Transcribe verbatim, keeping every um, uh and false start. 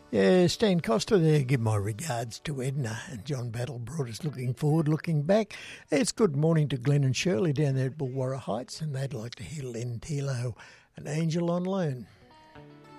Yeah, Stan Costa there. Give my regards to Edna and John Battle brought us looking forward, looking back. It's good morning to Glenn and Shirley down there at Bulwarra Heights, and they'd like to hear Len Tilo, An Angel on Loan.